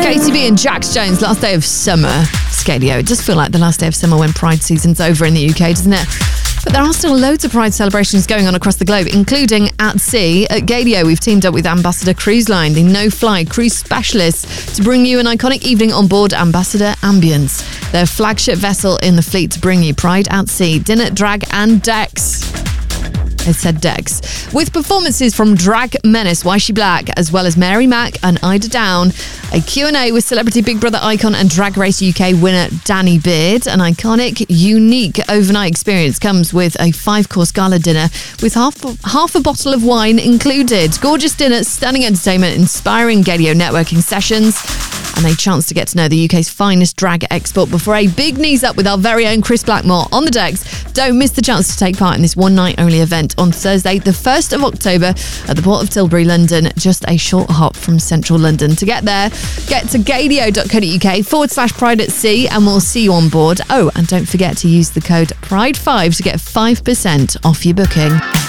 KTB and Jax Jones, last day of summer. Scadio. It does feel like the last day of summer when Pride season's over in the UK, doesn't it? But there are still loads of Pride celebrations going on across the globe, including at sea. At Gaydio, we've teamed up with Ambassador Cruise Line, the no-fly cruise specialist, to bring you an iconic evening on board Ambassador Ambience, their flagship vessel in the fleet, to bring you Pride at sea, dinner, drag and decks. It said Dex. With performances from Drag Menace, Why She Black, as well as Mary Mack and Ida Down, a Q&A with Celebrity Big Brother icon and Drag Race UK winner Danny Beard. An iconic, unique overnight experience comes with a 5-course gala dinner with half a bottle of wine included. Gorgeous dinner, stunning entertainment, inspiring Gaydio networking sessions, and a chance to get to know the UK's finest drag export before a big knees up with our very own Chris Blackmore on the decks. Don't miss the chance to take part in this one-night-only event on Thursday, the 1st of October at the Port of Tilbury, London, just a short hop from central London. To get there, get to gaydio.co.uk/Pride at Sea and we'll see you on board. Oh, and don't forget to use the code PRIDE5 to get 5% off your booking.